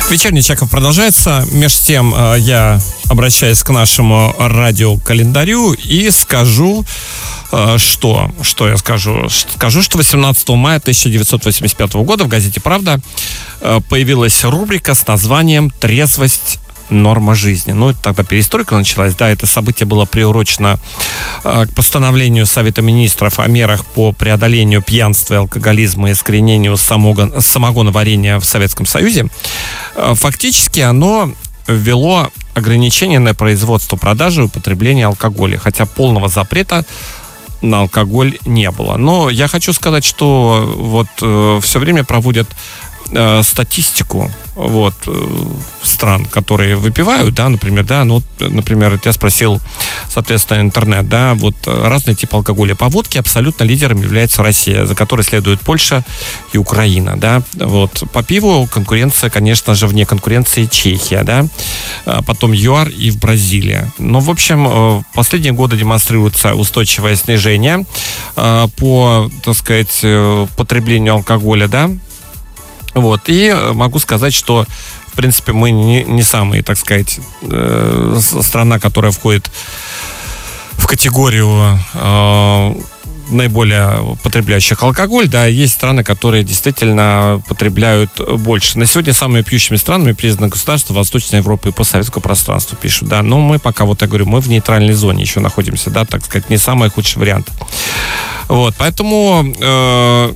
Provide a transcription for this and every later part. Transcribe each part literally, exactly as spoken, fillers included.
Вечерний Чеков продолжается. Между тем я обращаюсь к нашему радиокалендарю и скажу, что, что я скажу? Скажу, что восемнадцатого мая тысяча девятьсот восемьдесят пятого года в газете «Правда» появилась рубрика с названием «Трезвость. Норма жизни». Ну, это тогда перестройка началась, да, это событие было приурочено э, к постановлению Совета Министров о мерах по преодолению пьянства и алкоголизма и искоренению самогон, самогоноварения в Советском Союзе. Э, фактически оно ввело ограничения на производство, продажу и употребление алкоголя, хотя полного запрета на алкоголь не было. Но я хочу сказать, что вот э, все время проводят э, статистику вот, стран, которые выпивают, да, например, да, ну, например, я спросил, соответственно, интернет, да, вот разные типы алкоголя. По водке абсолютно лидером является Россия, за которой следует Польша и Украина, да, вот. По пиву конкуренция, конечно же, вне конкуренции Чехия, да, потом ЮАР и в Бразилии. Но, в общем, в последние годы демонстрируется устойчивое снижение по, так сказать, потреблению алкоголя, да. Вот, и могу сказать, что, в принципе, мы не, не самые, так сказать, э, страна, которая входит в категорию э, наиболее потребляющих алкоголь, да, есть страны, которые действительно потребляют больше. На сегодня самыми пьющими странами признаны государства Восточной Европы и постсоветского пространства, пишут, да, но мы пока, вот я говорю, мы в нейтральной зоне еще находимся, да, так сказать, не самый худший вариант. Вот, поэтому... Э,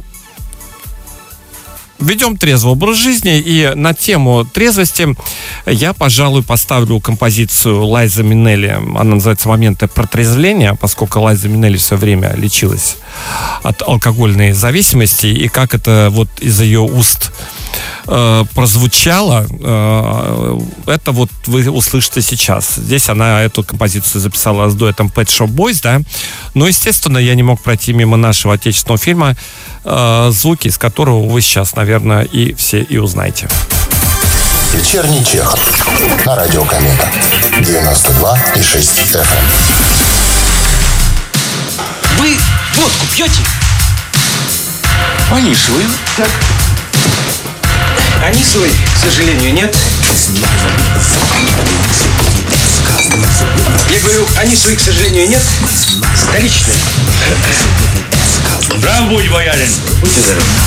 ведем трезвый образ жизни, и на тему трезвости я, пожалуй, поставлю композицию Лайзы Минелли. Она называется «Моменты протрезвления», поскольку Лайза Минелли в свое время лечилась от алкогольной зависимости, и как это вот из ее уст э, прозвучало, э, это вот вы услышите сейчас. Здесь она эту композицию записала с дуэтом Pet Shop Boys, да, но, естественно, я не мог пройти мимо нашего отечественного фильма, звуки, из которого вы сейчас, наверное, и все и узнаете. Вечерний Чехов на радио Комета девяносто два и шесть эф эм. Вы водку пьете? Анисовую. Так. Анисовой, к сожалению, нет. Я говорю, анисовой, к сожалению, нет. Столичной. Здрав будь, боярин. Будьте здоровы.